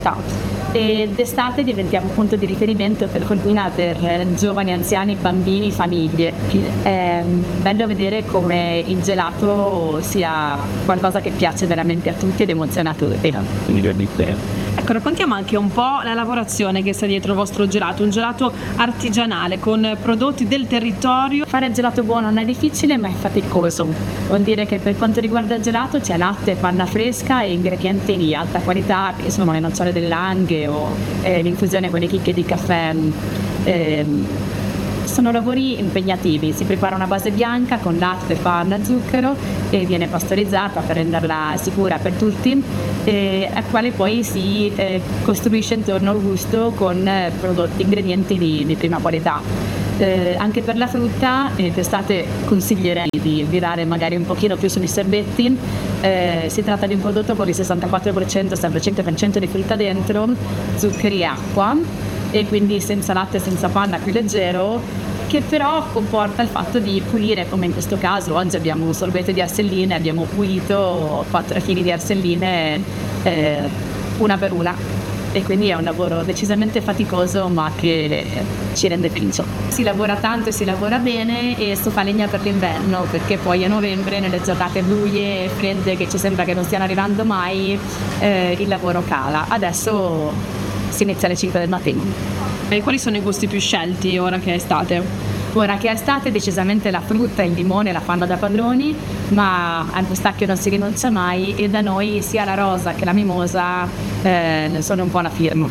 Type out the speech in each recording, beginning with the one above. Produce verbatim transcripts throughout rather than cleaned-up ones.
E d'estate diventiamo punto di riferimento per fortuna per giovani, anziani, bambini, famiglie. È bello vedere come il gelato sia qualcosa che piace veramente a tutti ed emoziona tutti. Ecco, raccontiamo anche un po' la lavorazione che sta dietro il vostro gelato, un gelato artigianale con prodotti del territorio. Fare il gelato buono non è difficile, ma è faticoso. Vuol dire che per quanto riguarda il gelato c'è latte, panna fresca e ingredienti di alta qualità, che sono le nocciole dell'Anghe o eh, l'infusione con le chicche di caffè. Eh, sono lavori impegnativi, si prepara una base bianca con latte, panna, zucchero e viene pastorizzata per renderla sicura per tutti, e a quale poi si eh, costruisce intorno al gusto con eh, prodotti, ingredienti di, di prima qualità. Eh, anche per la frutta eh, d'estate consiglierei di virare magari un pochino più sugli sorbetti. Eh, si tratta di un prodotto con il sessantaquattro per cento, sempre il cento per cento di frutta dentro, zuccheri e acqua, e quindi senza latte e senza panna, più leggero, che però comporta il fatto di pulire, come in questo caso. Oggi abbiamo un sorbetto di arselline, abbiamo pulito quattro chili di arselline eh, una per una, e quindi è un lavoro decisamente faticoso ma che ci rende felici. Si lavora tanto e si lavora bene, e sto fa legna per l'inverno, perché poi a novembre, nelle giornate buie e fredde che ci sembra che non stiano arrivando mai, eh, il lavoro cala. Adesso si inizia alle cinque del mattino. E quali sono i gusti più scelti ora che è estate? Ora che è estate decisamente la frutta e il limone la fanno da padroni, ma al pistacchio non si rinuncia mai, e da noi sia la rosa che la mimosa eh, sono un po' la firma.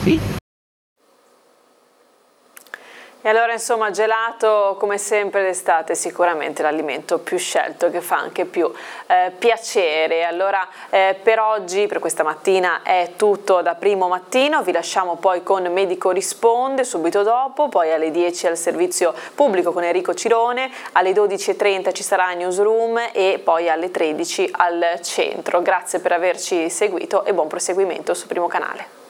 E allora insomma gelato come sempre d'estate è sicuramente l'alimento più scelto, che fa anche più eh, piacere. Allora eh, per oggi, per questa mattina è tutto da Primo Mattino, vi lasciamo poi con Medico Risponde subito dopo, poi alle dieci al servizio pubblico con Enrico Cirone, alle dodici e trenta ci sarà Newsroom e poi alle tredici al centro. Grazie per averci seguito e buon proseguimento su Primo Canale.